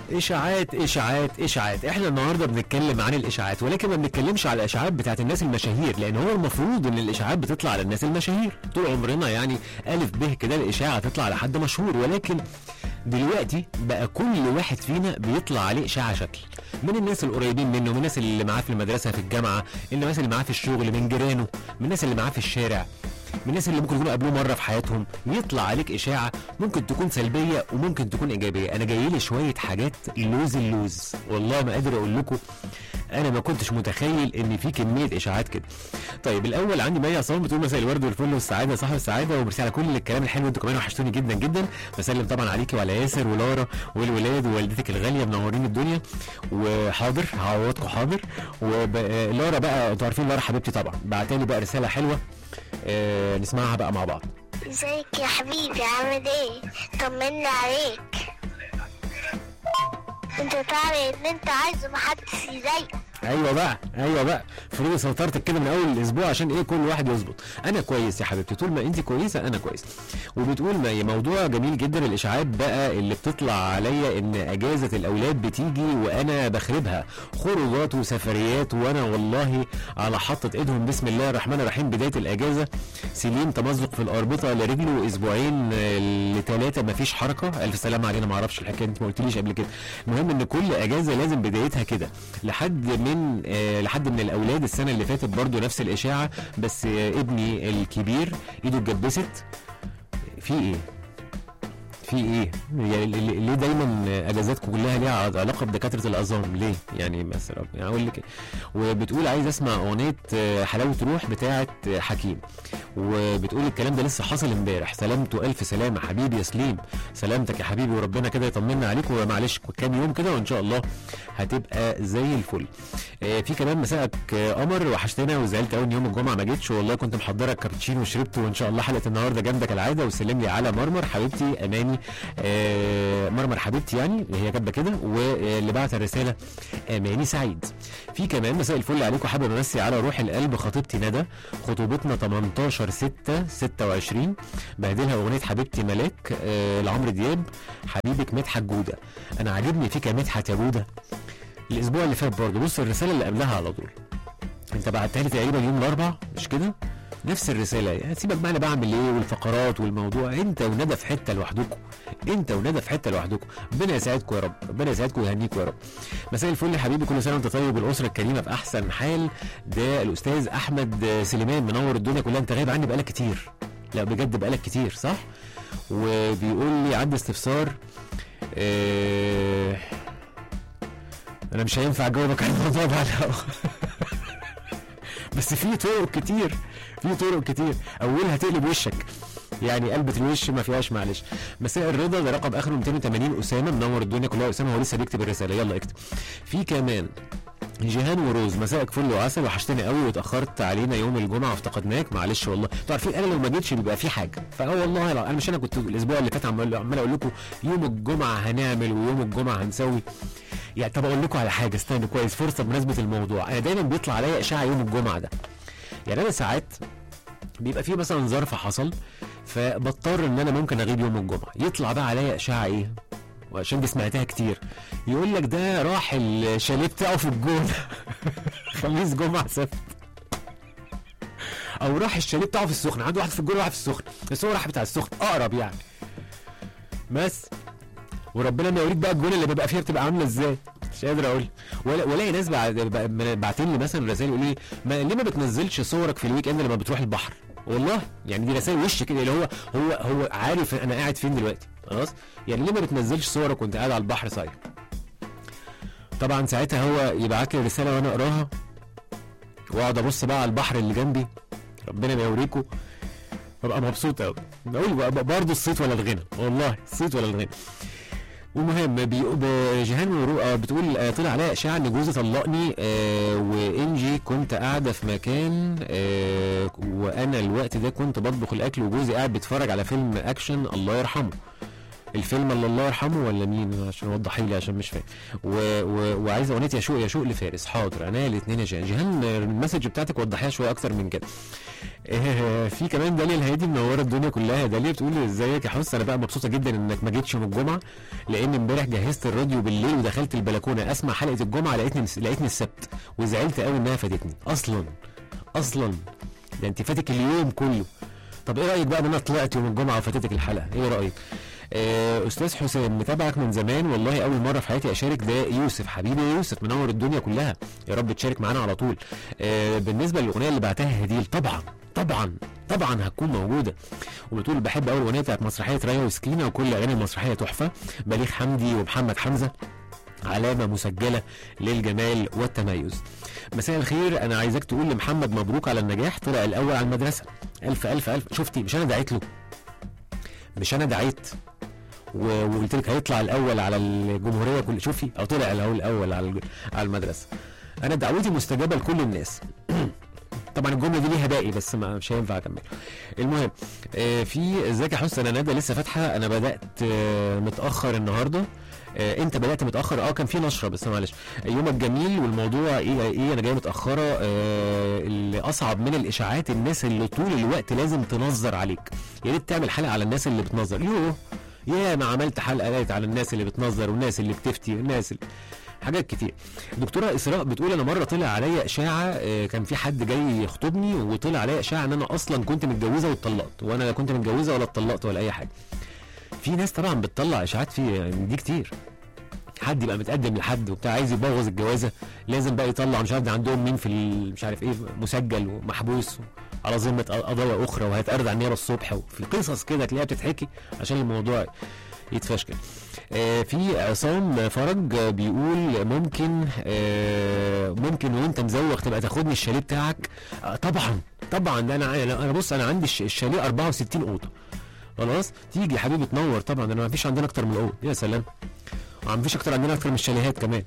اشاعات اشاعات اشاعات. احنا النهارده بنتكلم عن الاشاعات، ولكن ما بنتكلمش على الاشاعات بتاعت الناس المشاهير، لان هو المفروض ان الاشاعات بتطلع على الناس المشاهير طول عمرنا، يعني الف به كده الاشاعه تطلع على حد مشهور. ولكن دلوقتي بقى كل واحد فينا بيطلع عليه اشاعه شكل، من الناس القريبين منه، من الناس اللي معاه في المدرسه في الجامعه، الناس اللي معاه في الشغل، من جيرانه، من الناس اللي معاه في الشارع، من الناس اللي ممكن يكونوا قابلوه مره في حياتهم. يطلع عليك اشاعه ممكن تكون سلبيه وممكن تكون ايجابيه. انا جاي لي شويه حاجات لوز اللوز، والله ما قادر اقول لكم، انا ما كنتش متخيل ان في كميه اشاعات كده. طيب الاول عندي مي عصام بتقول مساء الورد والفل والسعاده صاحب السعاده، وميرسي على كل الكلام الحلو، انتوا كمان وحشتوني جدا جدا. بسلم طبعا عليكي وعلى ياسر ولارا والولاد ووالدتك الغاليه، منورين الدنيا. وحاضر هعوضكم حاضر. ولارا بقى انتوا عارفين لارا حبيبتي طبعا، بعتالي بقى رساله حلوه نسمعها بقى مع بعض. ازيك يا حبيبي، عامل ايه؟ طمنا عليك. انت تعرف ان انت عايز محدش يضايقك. ايوه بقى فريدة سيطرتك كده من اول الاسبوع عشان ايه كل واحد يظبط. انا كويس يا حبيبتي، طول ما انت كويسه انا كويس. وبتقول ما موضوع جميل جدا الاشاعات بقى اللي بتطلع عليا ان اجازه الاولاد بتيجي وانا بخربها، خروجات وسفريات، وانا والله على حطة ايدهم بسم الله الرحمن الرحيم. بدايه الاجازه سليم تمزق في الاربطه لرجله، اسبوعين لثلاثه مفيش حركه، الف سلام علينا. ما اعرفش الحكايه، انت ما قلتليش قبل كده. المهم ان كل اجازه لازم بدايتها كده. لحد من الاولاد السنه اللي فاتت برضو نفس الاشاعه، بس ابني الكبير ايده اتجبست. في ايه يعني ليه دايما اجازاتكم كلها ليها علاقه بدكاتره العظام ليه يعني مثلا؟ يعني اقول لك. وبتقول عايز اسمع اغنيه حلاوه روح بتاعه حكيم، وبتقول الكلام ده لسه حصل امبارح. سلامته الف سلامه حبيبي يا سليم، سلامتك يا حبيبي، وربنا كده يطمنا عليك، ومعلش كام يوم كده وان شاء الله هتبقى زي الفل. في كمان مساءك قمر، وحشتنا وزعلت قوي ان يوم الجمعه ما جيتش، والله كنت محضره كابتشينو وشربته، وان شاء الله حلقه النهارده جامده كالعاده. وسلم لي على مرمر حبيبتي اماني، مرمر حبيبتي يعني هي كاتبه كده، واللي بعت الرساله اماني سعيد. في كمان مساء الفل عليكم، حابب امسي على روح القلب خطيبتي ندى، خطوبتنا 18/6/26، بهدلها اغنيه حبيبتي ملاك لعمرو دياب، حبيبك مدحت جوده. انا عاجبني فيك يا مدحت يا جوده. الاسبوع اللي فات برضه بص الرساله اللي قبلها على طول انت بعتها لي تقريبا يوم الاربعاء مش كده؟ نفس الرساله. يعني سيبك بقى انا بعمل ايه والفقرات والموضوع، انت وندى في حته لوحدكم، ربنا يسعدكم يا رب، ربنا يسعدكم ويهنيكم يا رب. مساء الفل يا حبيبي، كل سنه وانت طيب والاسره الكريمه في احسن حال. ده الاستاذ احمد سليمان منور الدنيا كلها. انت غايب عني بقالك كتير، لا بجد بقالك كتير صح. وبيقول لي عندي استفسار، انا مش هينفع اجاوبك على الموضوع ده بس في طرق كتير، اولها تقلب وشك، يعني قلبة الوش ما فيهاش معلش. مساء الرضا، ده رقم اخره 280، اسامه منور الدنيا كلها. اسامه هو لسه بيكتب الرساله، يلا اكتب. في كمان جيهان وروز، مساءك فل وعسل، وحشتني قوي واتاخرت علينا يوم الجمعه وافتقدناك، معلش والله. انتوا عارفين انا لو ما جيتش بيبقى في حاجه، والله انا مش كنت الاسبوع اللي فات عمال اقول لكم يوم الجمعه هنعمل ويوم الجمعه هنسوي. يعني طب اقول لكم على حاجه، استنوا كويس، فرصه بمناسبه الموضوع. انا دايما بيطلع عليا اشاعه يوم الجمعه ده، يعني انا ساعات بيبقى فيه مثلا ظرف حصل فبضطر ان انا ممكن اغيب يوم الجمعه، يطلع بقى عليا اشاعه ايه، وعشان دي سمعتها كتير، يقول لك ده راح الشاليه بتاعه في الجونه خميس جمعه سبت، او راح الشاليه بتاعه في السخنه، عنده واحد في الجونه وواحد في السخنه، بس هو راح بتاع السخنه اقرب يعني. بس وربنا ما يوريك بقى الجونه اللي ببقى فيها بتبقى عامله ازاي، مش قادر اقول. ولا ناس باعتين لي مثلا رسائل يقول لي ليه ما بتنزلش صورك في الويك اند لما بتروح البحر؟ والله يعني دي رسائل وش كده، اللي هو عارف انا قاعد فين دلوقتي خلاص، يعني ليه ما بتنزلش صورك وانت قاعد على البحر صحيح؟ طبعا ساعتها هو يبعت لي رساله وانا اقراها واقعد ابص بقى على البحر اللي جنبي، ربنا ما يوريكم، ببقى مبسوط قوي. بقول برضه الصيت ولا الغنى، والله الصيت ولا الغنى. المهم جيهان بتقول طلع عليا اشاعه ان جوزي طلقني، وانجي كنت قاعده في مكان، وانا الوقت ده كنت بطبخ الاكل وجوزي قاعد بيتفرج على فيلم اكشن الله يرحمه. الفيلم الله يرحمه ولا مين؟ عشان وضحي لي عشان مش فاهم. وعايزه اغنيه يا شوق لفارس. حاضر انا الاثنين يا جيهان المسج بتاعتك وضحيها شويه اكتر من كده. في كمان داليا الهادي منوره الدنيا كلها. داليا بتقول ازيك يا حس، انا بقى مبسوطه جدا انك ما جيتش يوم الجمعه، لان امبارح جهزت الراديو بالليل ودخلت البلكونه اسمع حلقه الجمعه، لقيتني السبت وزعلت قوي انها فاتتني. اصلا ده انت فاتك اليوم كله. طب ايه رايك بقى ان انا طلعت يوم الجمعه وفاتتك الحلقه؟ ايه رايك؟ استاذ حسام متابعك من زمان والله، اول مره في حياتي اشارك. ده يوسف حبيبي، يوسف منور الدنيا كلها، يا رب تشارك معانا على طول. بالنسبه للاغنيه اللي بعتها هديل، طبعا هتكون موجوده. وبتقول بحب اول اغنيه بتاعت مسرحيه ريا وسكينه، وكل اغاني المسرحيه تحفه. بليغ حمدي ومحمد حمزه علامه مسجله للجمال والتميز. مساء الخير، انا عايزك تقول لمحمد مبروك على النجاح، طلع الاول على المدرسه. الف الف الف. شفتي مش انا دعيت له، مش انا دعيت وقلت لك هيطلع الاول على الجمهوريه كل، شوفي او طلع الاول على المدرسه. انا دعوتي مستجابه لكل الناس. طبعا الجمله دي ليها باقي بس مش هينفع اكمل. المهم في ازيك يا حسن، انا ندى لسه فاتحه، انا بدات متاخر النهارده. انت بدات متاخر، كان في نشره بس معلش. يومك جميل والموضوع ايه انا جاي متاخره. اللي اصعب من الاشاعات الناس اللي طول الوقت لازم تنظر عليك. يا ريت تعمل حلقه على الناس اللي بتنظر. يا ما عملت حلقه لقيت على الناس اللي بتنظر والناس اللي بتفتي والناس حاجات كتير. دكتوره اسراء بتقول انا مره طلع عليا اشاعه، كان في حد جاي يخطبني وطلع عليا اشاعه ان انا اصلا كنت متجوزه واتطلقت، وانا لا كنت متجوزه ولا اتطلقت ولا اي حاجه. في ناس طبعا بتطلع اشاعات في يعني دي كتير. حد يبقى متقدم لحد وبتاع عايز يبوظ الجوازه، لازم بقى يطلع مش عارف ده عندهم مين في مش عارف ايه مسجل ومحبوس على ذمه قضايا اخرى وهيتعرض على النيابه الصبح، وفي قصص كده تلاقيها بتتحكي عشان الموضوع يتفشكل. في عصام فرج بيقول ممكن وانت مزوق تبقى تاخدني الشاليه بتاعك. طبعا ده انا بص، انا عندي الشاليه 64 اوضه، خلاص تيجي يا حبيبي تنور. طبعا انا ما فيش عندنا اكتر من الاوض، يا سلام، وما فيش عندنا اكتر من الشاليهات كمان.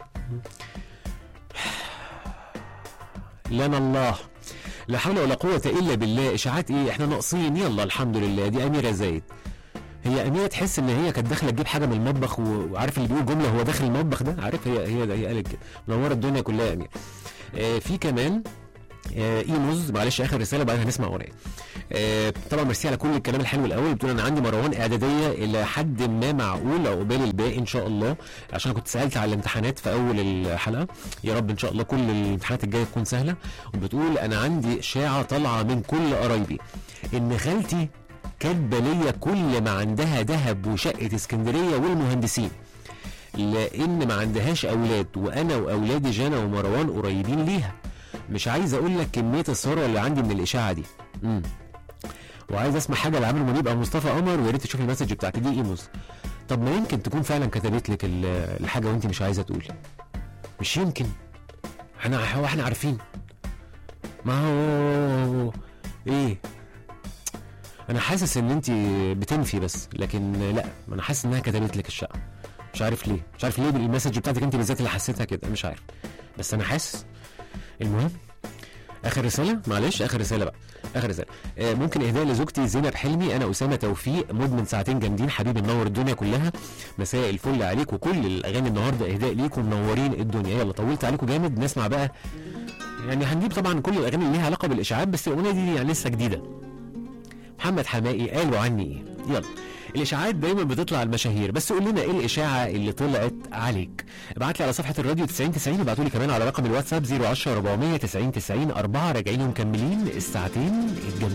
لنا الله، لا حول ولا قوه الا بالله. اشاعات ايه؟ احنا ناقصين. يلا الحمد لله. دي اميره زايد، هي اميره تحس ان هي كانت داخله تجيب حاجه من المطبخ، وعارف اللي بيقول جمله هو داخل المطبخ ده، عارف هي قالت كده. منوره الدنيا كلها يا اميره. في كمان ايموز، معلش اخر رساله بعدها هنسمع اغنيه. طبعا ميرسي على كل الكلام الحلو الاول. بتقول انا عندي مروان اعداديه الى حد ما معقول، عقبال الباقي ان شاء الله، عشان كنت سالت على الامتحانات في اول الحلقه. يا رب ان شاء الله كل الامتحانات الجايه تكون سهله. وبتقول انا عندي اشاعه طالعه من كل قرايبي ان خالتي كاتبه ليا كل ما عندها ذهب وشقه اسكندريه والمهندسين، لان ما عندهاش اولاد، وانا واولادي جانا ومروان قريبين ليها. مش عايز اقول لك كميه الثروه اللي عندي من الاشاعه دي. وعايز اسمع حاجه لعمرو منيب او مصطفى قمر، ويا ريت تشوف المسج بتاعتي دي ايموز. طب ما يمكن تكون فعلا كتبت لك الحاجه وانت مش عايزه تقولي، مش يمكن. احنا عارفين. ما هو ايه، انا حاسس ان انت بتنفي بس، لكن لا، ما انا حاسس انها كتبت لك الشقه. مش عارف ليه بالمسج بتاعتك انت بالذات اللي حسيتها كده، مش عارف بس انا حاسس. المهم اخر رساله، معلش اخر رساله بقى، اخر رساله. ممكن اهداء لزوجتي زينب حلمي، انا اسامه توفيق مدمن ساعتين جامدين، حبيبي منور الدنيا كلها. مساء الفل عليك، وكل الاغاني النهارده اهداء ليكم، منورين الدنيا. يلا طولت عليكم جامد، نسمع بقى. يعني هنجيب طبعا كل الاغاني اللي ليها علاقه بالاشاعات، بس الاغنيه دي يعني لسه جديده. محمد حماقي قالوا عني ايه. يلا، الاشاعات دايما بتطلع المشاهير، بس قول لنا ايه الاشاعه اللي طلعت عليك. ابعت لي على صفحه الراديو 9090، ابعتوا لي كمان على رقم الواتساب 010 490 90 4. راجعين ومكملين الساعتين الجميلة.